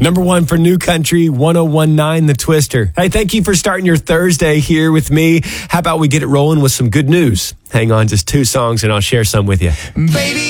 Number one for New Country, 1019 The Twister. Hey, thank you for starting your Thursday here with me. How about we get it rolling with some good news? Hang on, just 2 songs and I'll share some with you. Baby.